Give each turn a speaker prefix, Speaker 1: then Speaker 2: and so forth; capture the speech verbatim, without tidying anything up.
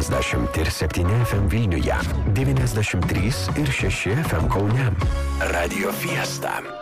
Speaker 1: septyniasdešimt ir septyni F M Vilniuje, devyniasdešimt trys ir šeši F M Kaune. Radio Fiesta.